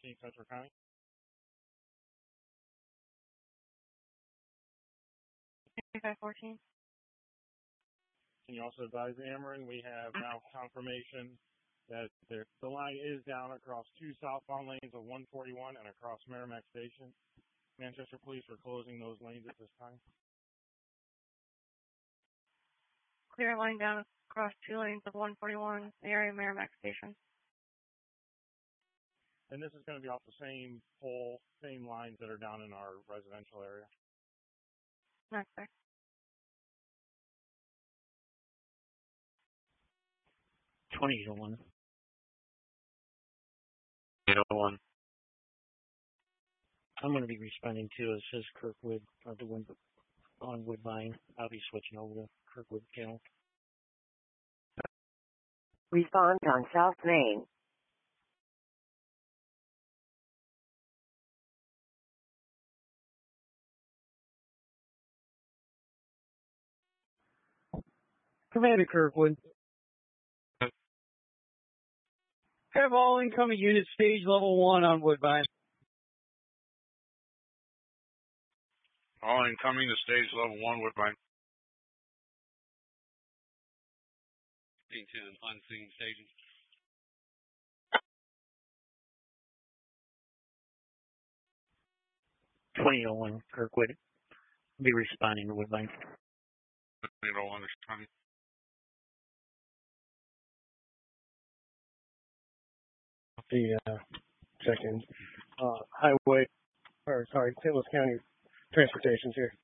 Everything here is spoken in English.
514 Central County. $514. Can you also advise Ameren we have now confirmation that the line is down across two southbound lanes of 141 and across Merrimack Station. Manchester Police are closing those lanes at this time. Clear line down across two lanes of 141, the area of Merrimack Station. And this is going to be off the same pole, same lines that are down in our residential area. Not there. 2001. 801. I'm going to be responding to it. It says Kirkwood on Woodbine. I'll be switching over to Kirkwood Kennel. Respond on South Main. Commander Kirkwood. Have all incoming units stage level 1 on Woodbine. All incoming to stage level 1 Woodbine. Station unseen station. .2001 Kirkwood. I'll be responding to Woodbine. 801 responding. The check-in. St. Louis County Transportation's here.